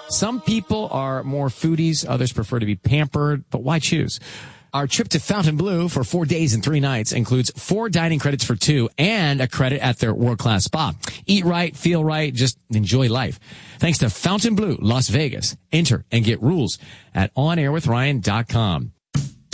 Some people are more foodies. Others prefer to be pampered, but why choose? Our trip to Fontainebleau for 4 days and 3 nights includes 4 dining credits for 2 and a credit at their world-class spa. Eat right, feel right, just enjoy life. Thanks to Fontainebleau Las Vegas. Enter and get rules at onairwithryan.com.